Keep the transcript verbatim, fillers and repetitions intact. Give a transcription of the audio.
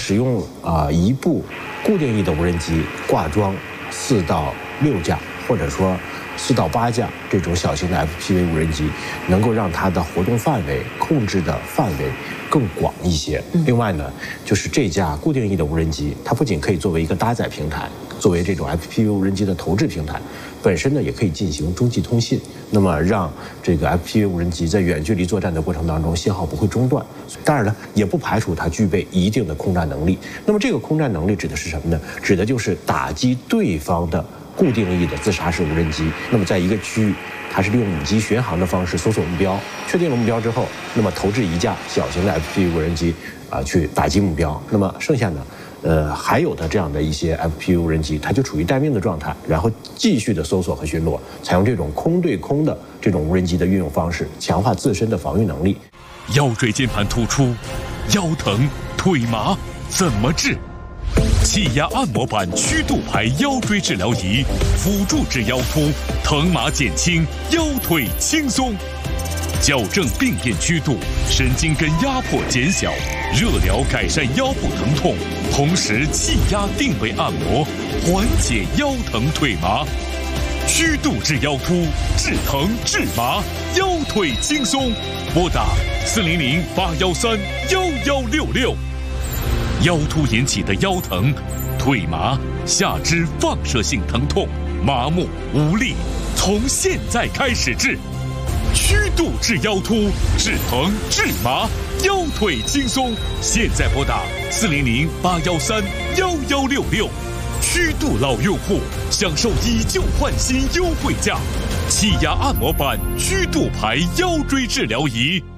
使用啊、呃、一部固定翼的无人机挂装四到六架，或者说四到八架这种小型的 F P V 无人机，能够让它的活动范围、控制的范围更广一些。另外呢，就是这架固定翼的无人机，它不仅可以作为一个搭载平台，作为这种 F P V 无人机的投掷平台，本身呢也可以进行中继通信，那么让这个 F P V 无人机在远距离作战的过程当中，信号不会中断。当然了，也不排除它具备一定的空战能力。那么这个空战能力指的是什么呢？指的就是打击对方的固定翼的自杀式无人机。那么在一个区域，它是利用母机巡航的方式搜索目标，确定了目标之后，那么投掷一架小型的 F P V 无人机啊、呃、去打击目标。那么剩下呢，呃还有的这样的一些 F P V 无人机，它就处于待命的状态，然后继续的搜索和巡逻，采用这种空对空的这种无人机的运用方式，强化自身的防御能力。 腰椎间盘突出、腰疼、腿麻怎么治？气压按摩板曲度排腰椎治疗仪，辅助治腰突，疼麻减轻，腰腿轻松，矫正病变曲度，神经根压迫减小，热疗改善腰部疼痛，同时气压定位按摩，缓解腰疼腿麻。曲度治腰突，治疼治麻，腰腿轻松。拨打四零零八幺三幺幺六六。腰突引起的腰疼、腿麻、下肢放射性疼痛、麻木无力，从现在开始治。曲度治腰突，治疼治麻，腰腿轻松。现在拨打四零零八幺三幺幺六六。曲度老用户享受以旧换新优惠价，气压按摩板曲度排腰椎治疗仪。